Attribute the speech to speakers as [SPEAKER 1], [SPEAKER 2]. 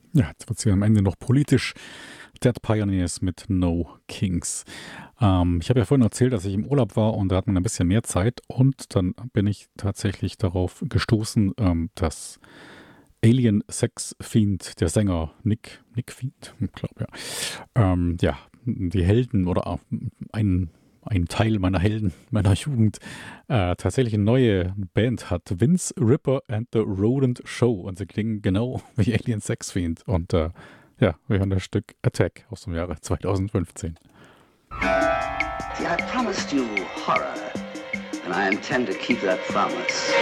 [SPEAKER 1] Ja, jetzt wird es hier am Ende noch politisch. Dead Pioneers mit No Kings. Ich habe ja vorhin erzählt, dass ich im Urlaub war und da hat man ein bisschen mehr Zeit und dann bin ich tatsächlich darauf gestoßen, dass Alien Sex Fiend, der Sänger Nick Fiend, glaube ja, die Helden oder auch ein Teil meiner Helden meiner Jugend tatsächlich eine neue Band hat. Vince Ripper and the Rodent Show. Und sie klingen genau wie Alien Sex Fiend. Und ja, wir hören das Stück Attack aus dem Jahre 2015.
[SPEAKER 2] See, I promised you horror, and I intend to keep that promise.